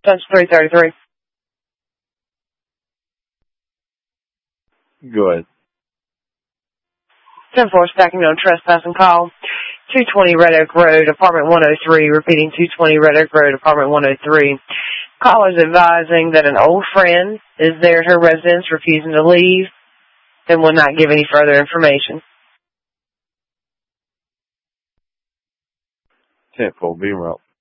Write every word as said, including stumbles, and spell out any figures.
Touch three thirty-three. Go ahead. ten four, stacking no trespassing call. two twenty Red Oak Road, apartment one oh three, repeating two twenty Red Oak Road, apartment one oh three. Caller's advising that an old friend is there at her residence refusing to leave and will not give any further information. ten four, be route.